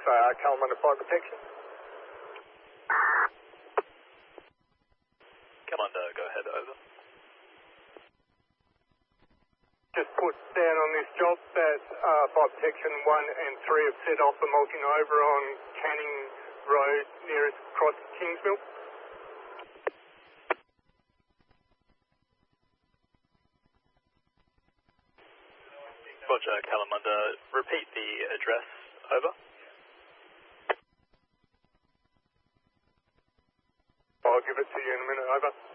Kalamunda Fire Protection. Kalamunda, go ahead, over. Just put down on this job that Fire Protection 1 and 3 have set off the mulching over on Canning Road nearest across Kingsmill. Roger, Kalamunda. Repeat the address, over. I'll give it to you in a minute, over.